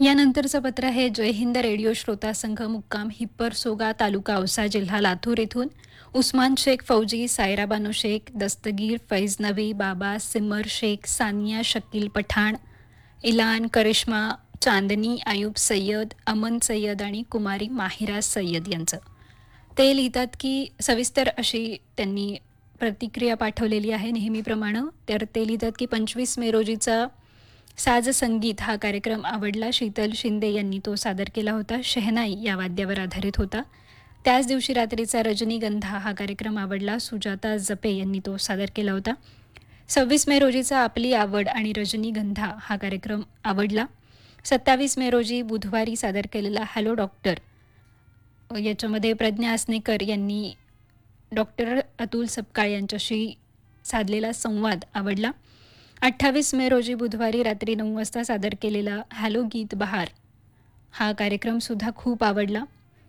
यानंतरचं पत्र आहे जय हिंद रेडिओ श्रोता संघ मुक्काम हिप्परसोगा तालुका औसा जिल्हा लातूर येथून उस्मान शेख फौजी, सायरा बानो शेख, दस्तगीर, फैज नबी, बाबा, सिमर शेख, सानिया शकील पठाण, इलान, करिश्मा, चांदनी, आयुब सय्यद, अमन सय्यद आणि कुमारी माहिरा सय्यद यांचं. ते लिहितात की सविस्तर अशी त्यांनी प्रतिक्रिया पाठवलेली आहे नेहमीप्रमाणे. तर ते लिहितात की 25 मे रोजीचा साज संगीत हा कार्यक्रम आवडला. शीतल शिंदे यांनी तो सादर केला होता. शहनाई या वाद्यावर आधारित होता. त्याच दिवशी रात्रीचा रजनीगंधा हा कार्यक्रम आवडला. सुजाता जपे यांनी तो सादर केला होता. 26 मे रोजीचा आपली आवड आणि रजनीगंधा हा कार्यक्रम आवडला. 27 मे रोजी बुधवारी सादर केलेला हॅलो डॉक्टर याच्यामध्ये प्रज्ञा आसनेकर यांनी डॉक्टर अतुल सपकाळ यांच्याशी साधलेला संवाद आवडला. 28 मे रोजी बुधवारी रात्री 9 वाजता सादर केलेला हॅलो गीत बहार हा कार्यक्रमसुद्धा खूप आवडला.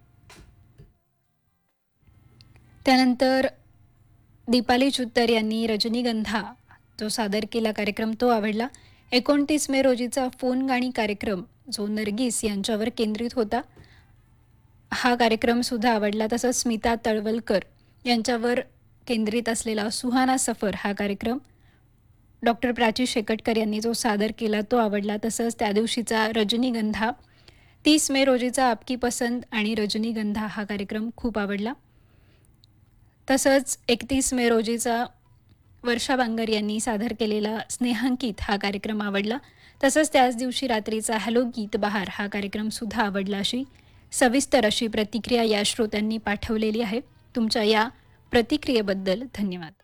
त्यानंतर दीपाली चुत्तर यांनी रजनीगंधा जो सादर केला कार्यक्रम तो आवडला. 29 मे रोजीचा फोन गाणी कार्यक्रम जो नर्गिस यांच्यावर केंद्रित होता हा कार्यक्रमसुद्धा आवडला. तसंच स्मिता तळवलकर यांच्यावर केंद्रित असलेला सुहाना सफर हा कार्यक्रम डॉक्टर प्राची शेकटकर यांनी जो सादर केला तो आवडला. तसंच त्या दिवशीचा रजनीगंधा 30 मे रोजीचा आपकी पसंद आणि रजनीगंधा हा कार्यक्रम खूप आवडला. तसंच 31 मे रोजीचा वर्षा बांगर यांनी सादर केलेला स्नेहांकित हा कार्यक्रम आवडला. तसंच त्याच दिवशी रात्रीचा हॅलो गीत बहार हा कार्यक्रमसुद्धा आवडला. अशी सविस्तर अशी प्रतिक्रिया या श्रोत्यांनी पाठवलेली आहे. तुमच्या या प्रतिक्रियेबद्दल धन्यवाद.